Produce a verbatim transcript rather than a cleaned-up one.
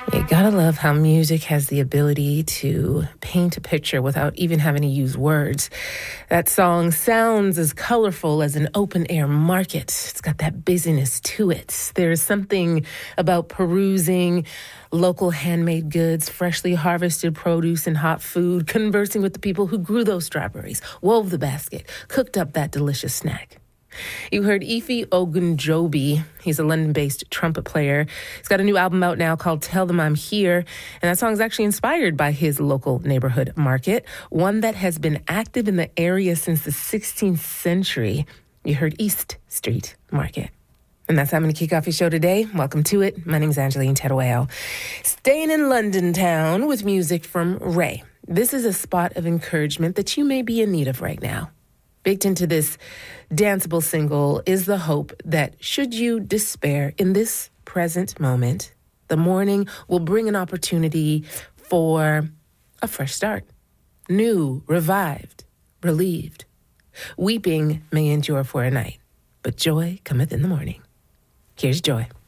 You gotta love how music has the ability to paint a picture without even having to use words. That song sounds as colorful as an open-air market. It's got that busyness to it. There's something about perusing local handmade goods, freshly harvested produce and hot food, conversing with the people who grew those strawberries, wove the basket, cooked up that delicious snack. You heard Ify Ogunjobi. He's a London-based trumpet player. He's got a new album out now called Tell Them I'm Here, and that song is actually inspired by his local neighborhood market, one that has been active in the area since the sixteenth century. You heard East Street Market. And that's how I'm going to kick off your show today. Welcome to it. My name is Angeline Terueo. Staying in London town with music from Ray. This is a spot of encouragement that you may be in need of right now. Baked into this danceable single is the hope that should you despair in this present moment, the morning will bring an opportunity for a fresh start. New, revived, relieved. Weeping may endure for a night, but joy cometh in the morning. Here's Joy.